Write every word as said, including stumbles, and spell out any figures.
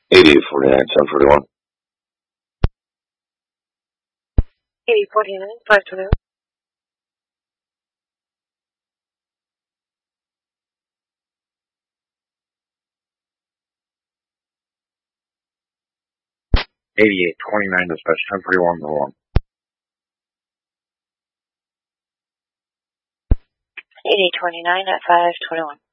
eighty-eight forty-nine, seven forty-one. eighty forty-nine, five twenty-one. eighty-eight twenty-nine, dispatch ten forty-one, the one. eighty twenty-nine at five twenty-one.